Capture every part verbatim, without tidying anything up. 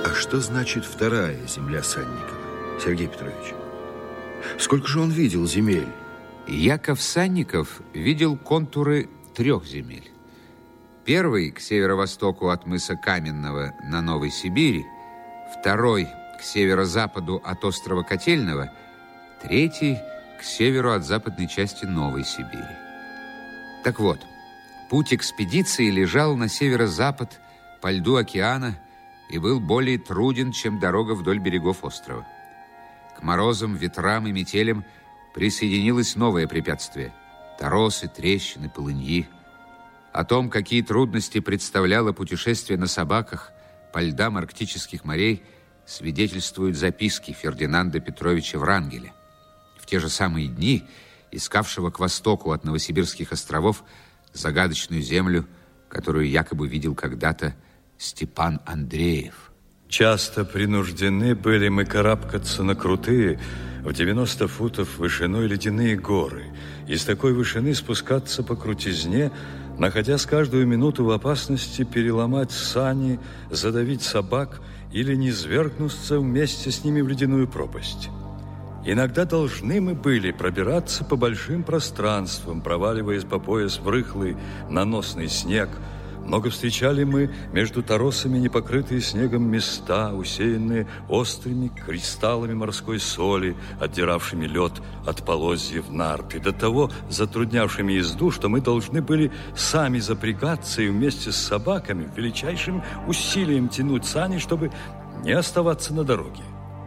А что значит вторая земля Санникова, Сергей Петрович? Сколько же он видел земель? Яков Санников видел контуры трех земель. Первый к северо-востоку от мыса Каменного на Новой Сибири, второй к северо-западу от острова Котельного, третий к северу от западной части Новой Сибири. Так вот, путь экспедиции лежал на северо-запад по льду океана и был более труден, чем дорога вдоль берегов острова. К морозам, ветрам и метелям присоединилось новое препятствие – торосы, трещины, полыньи. О том, какие трудности представляло путешествие на собаках по льдам арктических морей, свидетельствуют записки Фердинанда Петровича Врангеля. В те же самые дни искавшего к востоку от Новосибирских островов загадочную землю, которую якобы видел когда-то Степан Андреев. Часто принуждены были мы карабкаться на крутые, в девяносто футов вышиной ледяные горы, и с такой вышины спускаться по крутизне, находясь каждую минуту в опасности переломать сани, задавить собак или низвергнуться вместе с ними в ледяную пропасть. Иногда должны мы были пробираться по большим пространствам, проваливаясь по пояс в рыхлый наносный снег. Много встречали мы между торосами непокрытые снегом места, усеянные острыми кристаллами морской соли, отдиравшими лед от полозьев нарт, и до того затруднявшими езду, что мы должны были сами запрягаться и вместе с собаками величайшим усилием тянуть сани, чтобы не оставаться на дороге.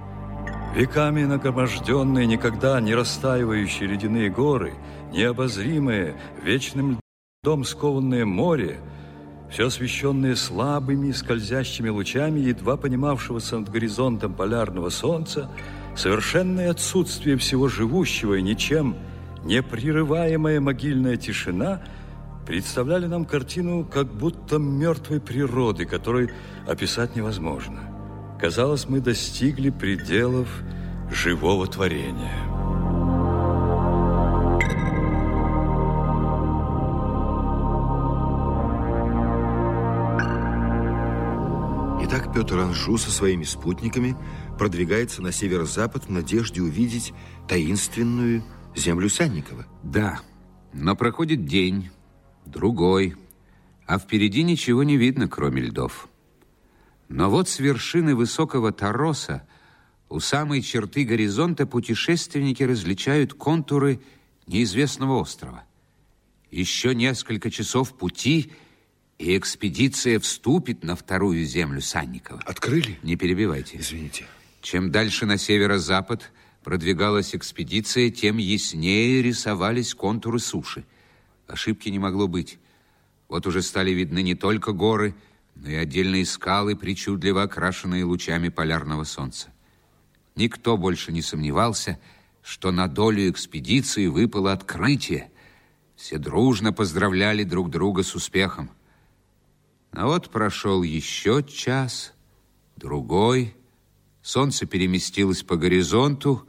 Веками нагроможденные, никогда не растаивающие ледяные горы, необозримые, вечным льдом скованное море, все освещенное слабыми скользящими лучами едва понимавшегося над горизонтом полярного солнца, совершенное отсутствие всего живущего и ничем не прерываемая могильная тишина представляли нам картину как будто мертвой природы, которой описать невозможно. Казалось, мы достигли пределов живого творения. Итак, Петр Анжу со своими спутниками продвигается на северо-запад в надежде увидеть таинственную землю Санникова. Да, но проходит день, другой, а впереди ничего не видно, кроме льдов. Но вот с вершины высокого тороса у самой черты горизонта путешественники различают контуры неизвестного острова. Еще несколько часов пути, и экспедиция вступит на вторую землю Санникова. Открыли? Не перебивайте. Извините. Чем дальше на северо-запад продвигалась экспедиция, тем яснее рисовались контуры суши. Ошибки не могло быть. Вот уже стали видны не только горы, но и отдельные скалы, причудливо окрашенные лучами полярного солнца. Никто больше не сомневался, что на долю экспедиции выпало открытие. Все дружно поздравляли друг друга с успехом. А вот прошел еще час, другой. Солнце переместилось по горизонту,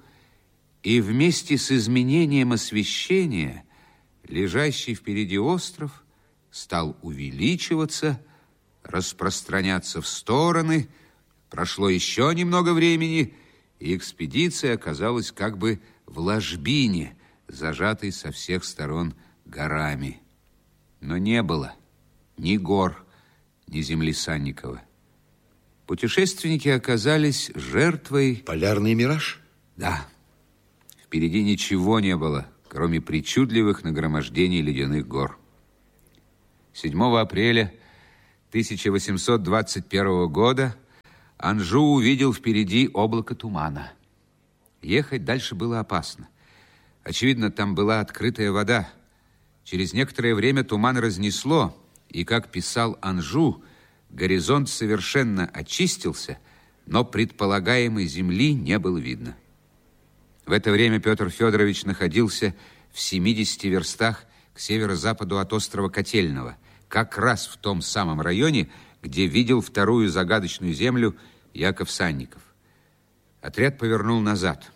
и вместе с изменением освещения лежащий впереди остров стал увеличиваться, распространяться в стороны. Прошло еще немного времени, и экспедиция оказалась как бы в ложбине, зажатой со всех сторон горами. Но не было ни гор, ни земли Санникова. Путешественники оказались жертвой... Полярный мираж? Да. Впереди ничего не было, кроме причудливых нагромождений ледяных гор. седьмого апреля тысяча восемьсот двадцать первого года Анжу увидел впереди облако тумана. Ехать дальше было опасно. Очевидно, там была открытая вода. Через некоторое время туман разнесло, и, как писал Анжу, горизонт совершенно очистился, но предполагаемой земли не было видно. В это время Петр Федорович находился в семидесяти верстах к северо-западу от острова Котельного, как раз в том самом районе, где видел вторую загадочную землю Яков Санников. Отряд повернул назад.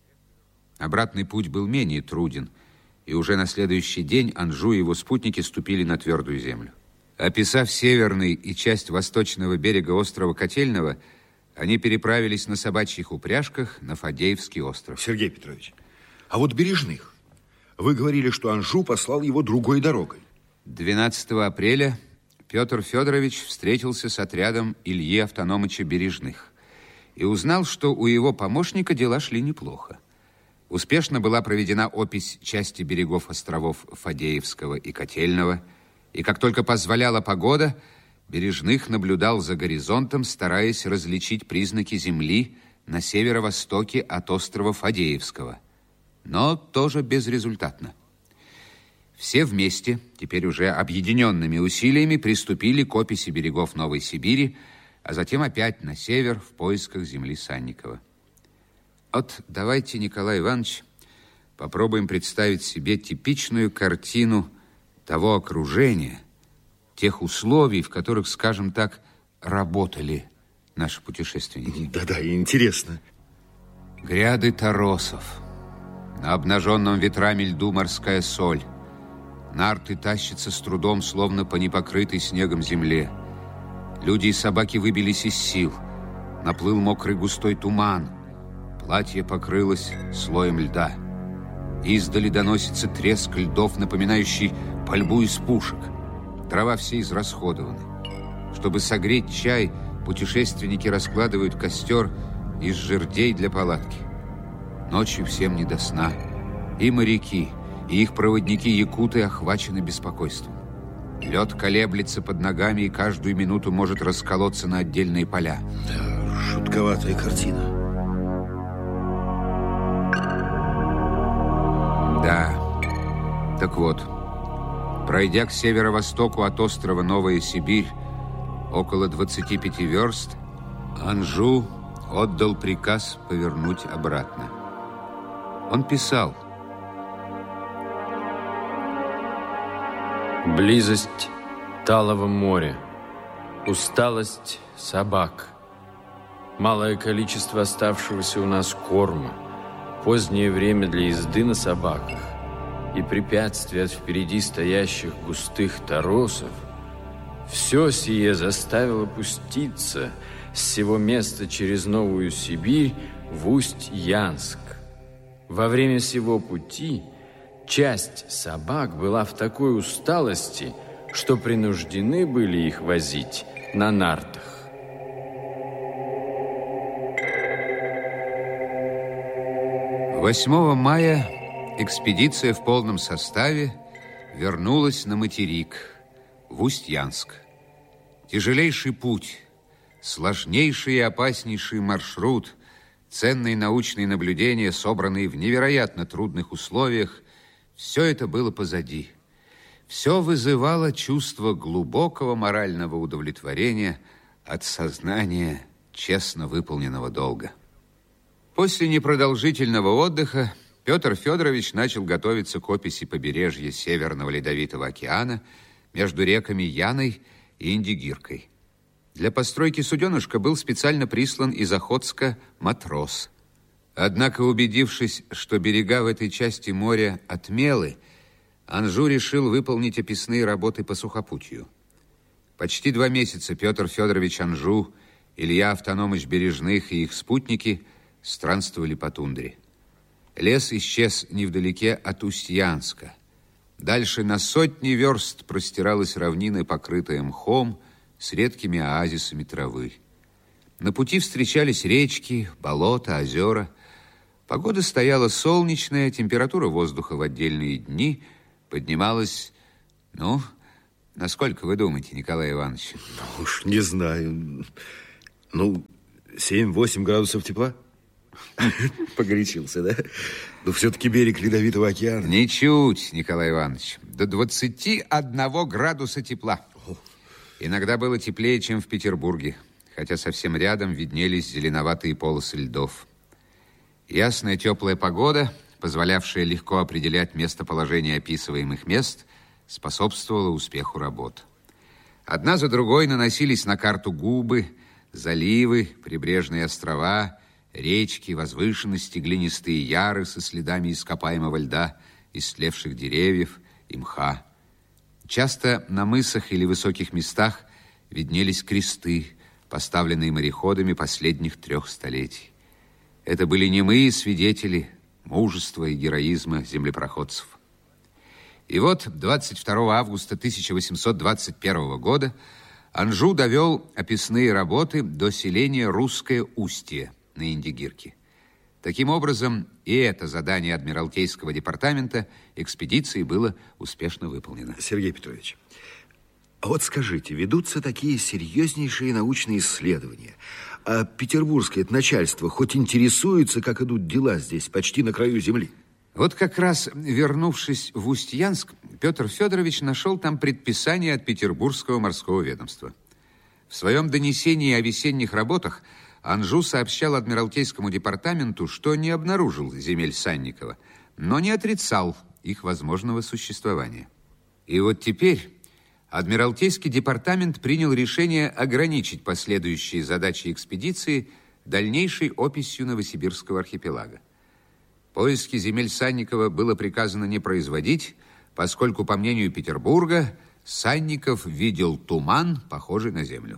Обратный путь был менее труден, и уже на следующий день Анжу и его спутники ступили на твердую землю. Описав северный и часть восточного берега острова Котельного, Они переправились на собачьих упряжках на Фадеевский остров. Сергей Петрович, а вот Бережных. Вы говорили, что Анжу послал его другой дорогой. двенадцатого апреля Петр Федорович встретился с отрядом Ильи Автономыча Бережных и узнал, что у его помощника дела шли неплохо. Успешно была проведена опись части берегов островов Фадеевского и Котельного, и как только позволяла погода, Бережных наблюдал за горизонтом, стараясь различить признаки земли на северо-востоке от острова Фадеевского, но тоже безрезультатно. Все вместе, теперь уже объединенными усилиями, приступили к описи берегов Новой Сибири, а затем опять на север в поисках земли Санникова. Вот давайте, Николай Иванович, попробуем представить себе типичную картину того окружения, тех условий, в которых, скажем так, работали наши путешественники. Да-да, интересно. Гряды торосов, на обнаженном ветрами льду морская соль, нарты тащатся с трудом, словно по непокрытой снегом земле. Люди и собаки выбились из сил, наплыл мокрый густой туман, платье покрылось слоем льда. Издали доносится треск льдов, напоминающий пальбу из пушек. Дрова все израсходованы. Чтобы согреть чай, путешественники раскладывают костер из жердей для палатки. Ночью всем не до сна. И моряки, и их проводники-якуты охвачены беспокойством. Лед колеблется под ногами и каждую минуту может расколоться на отдельные поля. Да, жутковатая картина. Да. Так вот, пройдя к северо-востоку от острова Новая Сибирь около двадцати пяти верст, Анжу отдал приказ повернуть обратно. Он писал: близость талого моря, усталость собак, малое количество оставшегося у нас корма, позднее время для езды на собаках и препятствия от впереди стоящих густых торосов, все сие заставило пуститься с сего места через Новую Сибирь в Усть-Янск. Во время сего пути часть собак была в такой усталости, что принуждены были их возить на нартах. восьмого мая экспедиция в полном составе вернулась на материк, в Усть-Янск. Тяжелейший путь, сложнейший и опаснейший маршрут, ценные научные наблюдения, собранные в невероятно трудных условиях, все это было позади. Все вызывало чувство глубокого морального удовлетворения от сознания честно выполненного долга. После непродолжительного отдыха Петр Федорович начал готовиться к описи побережья Северного Ледовитого океана между реками Яной и Индигиркой. Для постройки суденышка был специально прислан из Охотска матрос. Однако, убедившись, что берега в этой части моря отмелы, Анжу решил выполнить описные работы по сухопутью. Почти два месяца Петр Федорович Анжу, Илья Автономыч Бережных и их спутники странствовали по тундре. Лес исчез невдалеке от Усть-Янска. Дальше на сотни верст простиралась равнина, покрытая мхом, с редкими оазисами травы. На пути встречались речки, болота, озера. Погода стояла солнечная, температура воздуха в отдельные дни поднималась, ну, насколько вы думаете, Николай Иванович? Ну, уж не знаю. Ну, семь-восемь градусов тепла? Погорячился, да? Но все-таки берег Ледовитого океана. Ничуть, Николай Иванович. До двадцати одного градуса тепла. Иногда было теплее, чем в Петербурге, хотя совсем рядом виднелись зеленоватые полосы льдов. Ясная теплая погода, позволявшая легко определять местоположение описываемых мест, способствовала успеху работ. Одна за другой наносились на карту губы, заливы, прибрежные острова, речки, возвышенности, глинистые яры со следами ископаемого льда, истлевших деревьев и мха. Часто на мысах или высоких местах виднелись кресты, поставленные мореходами последних трех столетий. Это были немые свидетели мужества и героизма землепроходцев. И вот двадцать второго августа тысяча восемьсот двадцать первого года Анжу довел описные работы до селения Русское Устье на Индигирке. Таким образом, и это задание Адмиралтейского департамента экспедиции было успешно выполнено. Сергей Петрович, а вот скажите, ведутся такие серьезнейшие научные исследования, а петербургское начальство хоть интересуется, как идут дела здесь, почти на краю земли? Вот как раз, вернувшись в Устьянск, Петр Федорович нашел там предписание от Петербургского морского ведомства. В своем донесении о весенних работах Анжу сообщал Адмиралтейскому департаменту, что не обнаружил земель Санникова, но не отрицал их возможного существования. И вот теперь Адмиралтейский департамент принял решение ограничить последующие задачи экспедиции дальнейшей описью Новосибирского архипелага. Поиски земель Санникова было приказано не производить, поскольку, по мнению Петербурга, Санников видел туман, похожий на землю.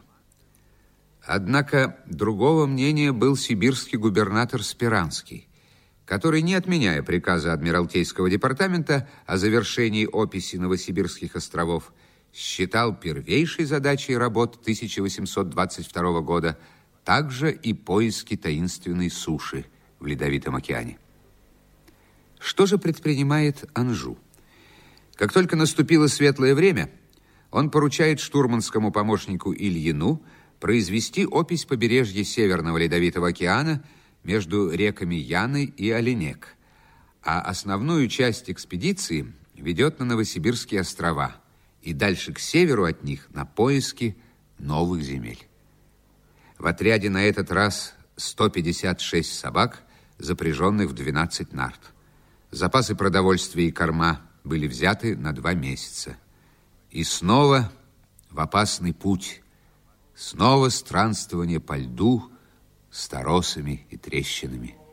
Однако другого мнения был сибирский губернатор Спиранский, который, не отменяя приказа Адмиралтейского департамента о завершении описи Новосибирских островов, считал первейшей задачей работ тысяча восемьсот двадцать второго года также и поиски таинственной суши в Ледовитом океане. Что же предпринимает Анжу? Как только наступило светлое время, он поручает штурманскому помощнику Ильину произвести опись побережья Северного Ледовитого океана между реками Яны и Оленек, а основную часть экспедиции ведет на Новосибирские острова и дальше к северу от них на поиски новых земель. В отряде на этот раз сто пятьдесят шесть собак, запряженных в двенадцать нарт. Запасы продовольствия и корма были взяты на два месяца. И снова в опасный путь, снова странствование по льду с торосами и трещинами.